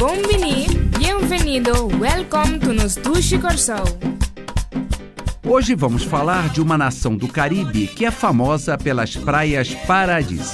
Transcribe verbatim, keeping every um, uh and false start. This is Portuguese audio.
Bom-vindo, bienvenido, welcome to nos Dushi Corsol. Hoje vamos falar de uma nação do Caribe que é famosa pelas praias paradisíacas.